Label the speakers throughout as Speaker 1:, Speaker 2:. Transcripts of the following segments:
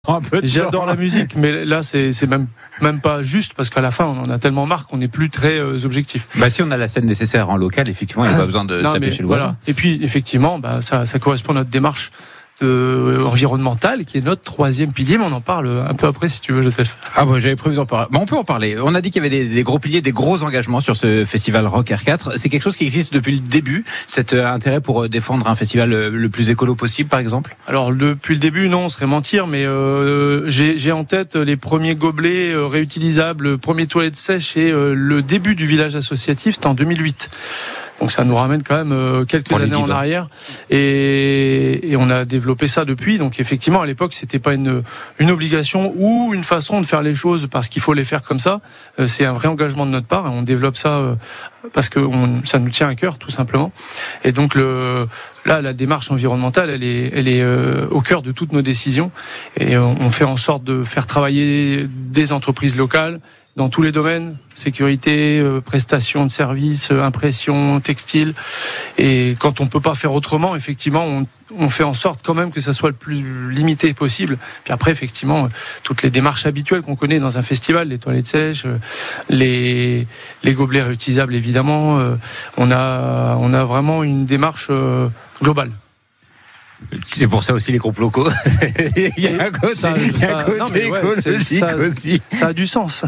Speaker 1: J'adore la musique, mais là c'est même pas juste parce qu'à la fin on en a tellement marre qu'on n'est plus très objectif.
Speaker 2: Si on a la scène nécessaire en local, effectivement, il n'y a pas besoin de taper chez le voisin.
Speaker 1: Et puis effectivement, ça correspond à notre démarche environnementale qui est notre troisième pilier, mais on en parle un peu après si tu veux, Joseph.
Speaker 2: J'avais prévu d'en parler. On peut en parler. On a dit qu'il y avait des gros piliers, des gros engagements sur ce festival Rock R4. C'est quelque chose qui existe depuis le début, cet intérêt pour défendre un festival le plus écolo possible, par exemple.
Speaker 1: Alors depuis le début, non, on serait mentir, mais j'ai en tête les premiers gobelets réutilisables, premiers toilettes sèches et le début du village associatif, c'était en 2008. Donc ça nous ramène quand même quelques années en arrière, et on a développé ça depuis. Donc effectivement, à l'époque, c'était pas une obligation ou une façon de faire les choses parce qu'il faut les faire comme ça. C'est un vrai engagement de notre part. On développe ça parce que ça nous tient à cœur, tout simplement. Et donc la démarche environnementale, elle est au cœur de toutes nos décisions. Et on fait en sorte de faire travailler des entreprises locales dans tous les domaines, sécurité, prestations de services, impression, textile. Et quand on peut pas faire autrement, effectivement, on fait en sorte quand même que ça soit le plus limité possible. Puis après, effectivement, toutes les démarches habituelles qu'on connaît dans un festival, les toilettes sèches, les gobelets réutilisables, évidemment, on a vraiment une démarche globale.
Speaker 2: C'est pour ça aussi les groupes locaux. Il y a un côté écologique aussi.
Speaker 1: Ça a du sens.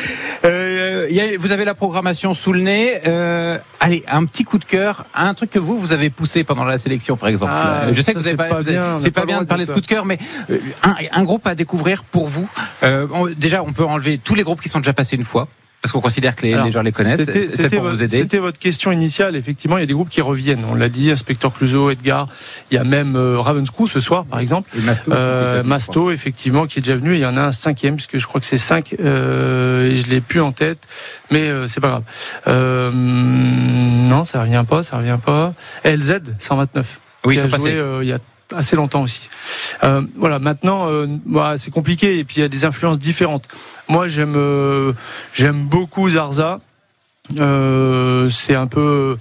Speaker 2: Vous avez la programmation sous le nez. Allez, un petit coup de cœur, un truc que vous avez poussé pendant la sélection, par exemple. Je sais que vous avez c'est pas bien de parler de coup de cœur, mais un groupe à découvrir pour vous. Déjà, on peut enlever tous les groupes qui sont déjà passés une fois, parce qu'on considère que les gens les connaissent. C'est pour vous aider.
Speaker 1: C'était votre question initiale. Effectivement, il y a des groupes qui reviennent. On l'a dit, Inspecteur Clouseau, Edgar. Il y a même Ravenscrew ce soir, par exemple. Masto, effectivement, qui est déjà venu. Et il y en a un cinquième, puisque je crois que c'est 5. Et je l'ai plus en tête, mais c'est pas grave. Non, ça revient pas. LZ 129.
Speaker 2: Oui, ils sont passés.
Speaker 1: Il y a assez longtemps aussi. Maintenant, c'est compliqué et puis il y a des influences différentes. Moi, j'aime beaucoup Zarza. C'est un peu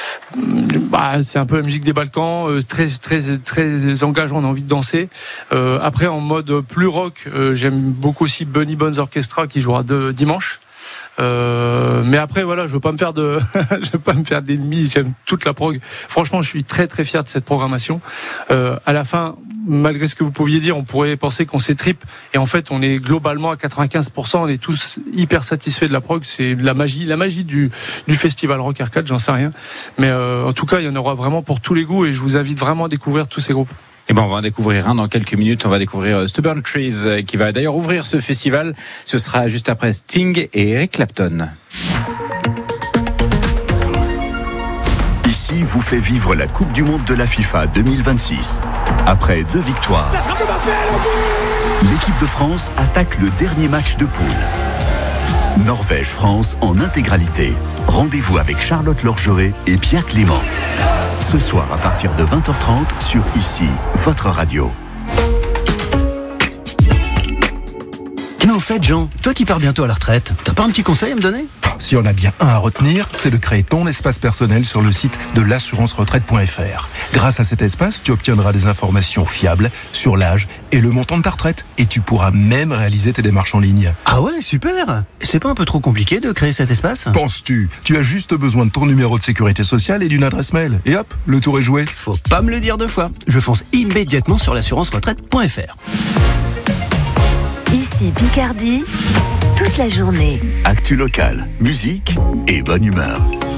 Speaker 1: la musique des Balkans, très très très engageant, on a envie de danser. Après, en mode plus rock, j'aime beaucoup aussi Bunny Bones Orchestra qui jouera dimanche. Mais après je veux pas me faire d'ennemis. J'aime toute la prog. Franchement, je suis très très fier de cette programmation. À la fin, malgré ce que vous pouviez dire, on pourrait penser qu'on s'étripe, et en fait, on est globalement à 95%. On est tous hyper satisfaits de la prog. C'est la magie du festival Rock R4. J'en sais rien, mais en tout cas, il y en aura vraiment pour tous les goûts, et je vous invite vraiment à découvrir tous ces groupes.
Speaker 2: On va en découvrir un dans quelques minutes. On va découvrir Stubborn Trees, qui va d'ailleurs ouvrir ce festival. Ce sera juste après Sting et Eric Clapton.
Speaker 3: Ici vous fait vivre la Coupe du Monde de la FIFA 2026. Après 2 victoires, l'équipe de France attaque le dernier match de poule. Norvège-France en intégralité. Rendez-vous avec Charlotte Lorgeret et Pierre Clément. Ce soir à partir de 20h30 sur Ici, votre radio.
Speaker 4: Tiens, au fait, Jean, toi qui pars bientôt à la retraite, t'as pas un petit conseil à me donner ?
Speaker 5: Si on a bien un à retenir, c'est de créer ton espace personnel sur le site de l'assurance-retraite.fr. Grâce à cet espace, tu obtiendras des informations fiables sur l'âge et le montant de ta retraite. Et tu pourras même réaliser tes démarches en ligne.
Speaker 4: Ah ouais, super! C'est pas un peu trop compliqué de créer cet espace ?
Speaker 5: Penses-tu ? Tu as juste besoin de ton numéro de sécurité sociale et d'une adresse mail. Et hop, le tour est joué.
Speaker 4: Faut pas me le dire 2 fois. Je fonce immédiatement sur l'assurance-retraite.fr.
Speaker 6: Ici Picardie, toute la journée.
Speaker 3: Actu locale, musique et bonne humeur.